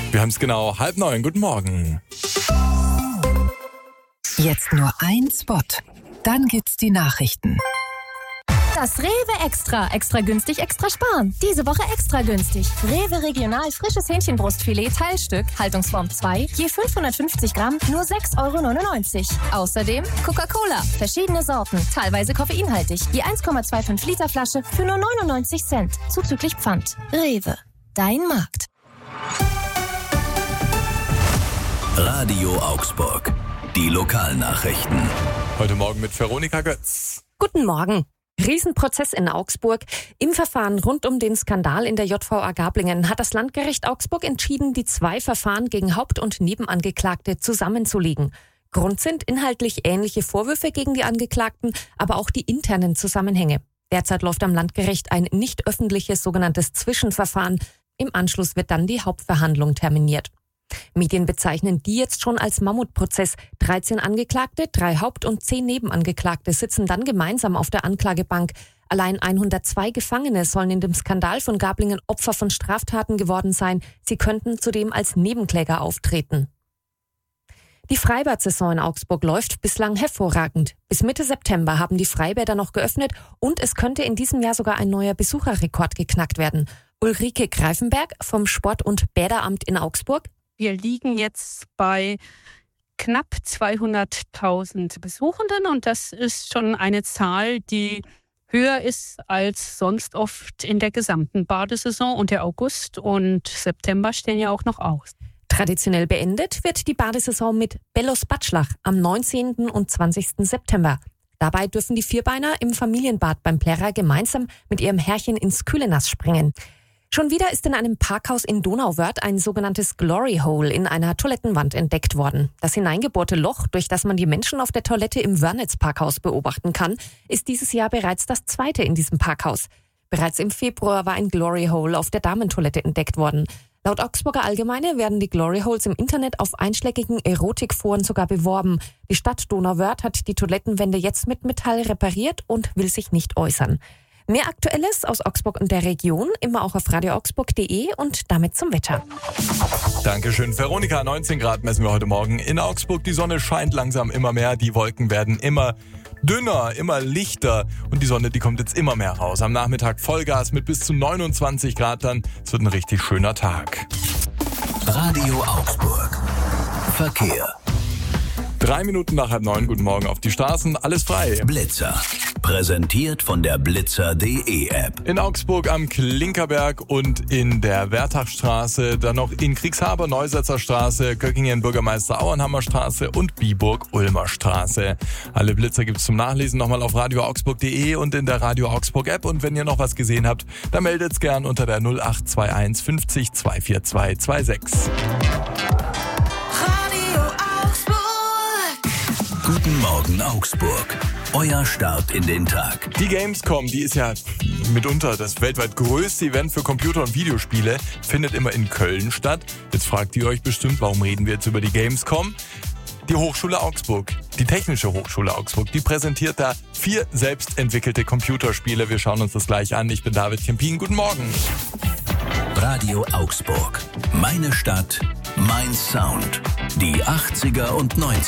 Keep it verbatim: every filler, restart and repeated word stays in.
Wir haben es genau halb neun. Guten Morgen. Jetzt nur ein Spot. Dann gibt's die Nachrichten. Das Rewe Extra. Extra günstig, extra sparen. Diese Woche extra günstig. Rewe Regional frisches Hähnchenbrustfilet Teilstück, Haltungsform zwei, je fünfhundertfünfzig Gramm, nur sechs Euro neunundneunzig. Außerdem Coca-Cola. Verschiedene Sorten, teilweise koffeinhaltig. Je eins Komma fünfundzwanzig Liter Flasche für nur neunundneunzig Cent. Zuzüglich Pfand. Rewe. Dein Markt. Radio Augsburg. Die Lokalnachrichten. Heute Morgen mit Veronika Götz. Guten Morgen. Riesenprozess in Augsburg. Im Verfahren rund um den Skandal in der J V A Gablingen hat das Landgericht Augsburg entschieden, die zwei Verfahren gegen Haupt- und Nebenangeklagte zusammenzulegen. Grund sind inhaltlich ähnliche Vorwürfe gegen die Angeklagten, aber auch die internen Zusammenhänge. Derzeit läuft am Landgericht ein nicht öffentliches sogenanntes Zwischenverfahren. Im Anschluss wird dann die Hauptverhandlung terminiert. Medien bezeichnen die jetzt schon als Mammutprozess. dreizehn Angeklagte, drei Haupt- und zehn Nebenangeklagte sitzen dann gemeinsam auf der Anklagebank. Allein hundertzwei Gefangene sollen in dem Skandal von Gablingen Opfer von Straftaten geworden sein. Sie könnten zudem als Nebenkläger auftreten. Die Freibad-Saison in Augsburg läuft bislang hervorragend. Bis Mitte September haben die Freibäder noch geöffnet und es könnte in diesem Jahr sogar ein neuer Besucherrekord geknackt werden. Ulrike Greifenberg vom Sport- und Bäderamt in Augsburg. Wir liegen jetzt bei knapp zweihunderttausend Besuchenden und das ist schon eine Zahl, die höher ist als sonst oft in der gesamten Badesaison, und der August und September stehen ja auch noch aus. Traditionell beendet wird die Badesaison mit Bellos Batschlach am neunzehnten und zwanzigsten September. Dabei dürfen die Vierbeiner im Familienbad beim Plärrer gemeinsam mit ihrem Herrchen ins kühle Nass springen. Schon wieder ist in einem Parkhaus in Donauwörth ein sogenanntes Glory Hole in einer Toilettenwand entdeckt worden. Das hineingebohrte Loch, durch das man die Menschen auf der Toilette im Wörnitz-Parkhaus beobachten kann, ist dieses Jahr bereits das zweite in diesem Parkhaus. Bereits im Februar war ein Glory Hole auf der Damentoilette entdeckt worden. Laut Augsburger Allgemeine werden die Glory Holes im Internet auf einschlägigen Erotikforen sogar beworben. Die Stadt Donauwörth hat die Toilettenwände jetzt mit Metall repariert und will sich nicht äußern. Mehr Aktuelles aus Augsburg und der Region immer auch auf radio augsburg punkt de und damit zum Wetter. Dankeschön, Veronika. neunzehn Grad messen wir heute Morgen in Augsburg. Die Sonne scheint langsam immer mehr. Die Wolken werden immer dünner, immer lichter. Und die Sonne, die kommt jetzt immer mehr raus. Am Nachmittag Vollgas mit bis zu neunundzwanzig Grad dann. Es wird ein richtig schöner Tag. Radio Augsburg. Verkehr. Drei Minuten nach halb neun. Guten Morgen auf die Straßen. Alles frei. Blitzer. Präsentiert von der blitzer punkt de App. In Augsburg am Klinkerberg und in der Wertachstraße, dann noch in Kriegshaber, Neusetzer Straße, Göckingen, Bürgermeister Auenhammer Straße und Biburg, Ulmer Straße. Alle Blitzer gibt's zum Nachlesen nochmal auf radio augsburg punkt de und in der Radio Augsburg App. Und wenn ihr noch was gesehen habt, dann meldet's gern unter der null acht zwei eins fünfzig zweihundertvierundzwanzig zweiundzwanzig. Radio Augsburg. Guten Morgen Augsburg. Euer Start in den Tag. Die Gamescom, die ist ja mitunter das weltweit größte Event für Computer- und Videospiele, findet immer in Köln statt. Jetzt fragt ihr euch bestimmt, warum reden wir jetzt über die Gamescom? Die Hochschule Augsburg, die Technische Hochschule Augsburg, die präsentiert da vier selbst entwickelte Computerspiele. Wir schauen uns das gleich an. Ich bin David Kempin. Guten Morgen. Radio Augsburg. Meine Stadt, mein Sound. Die achtziger und neunziger.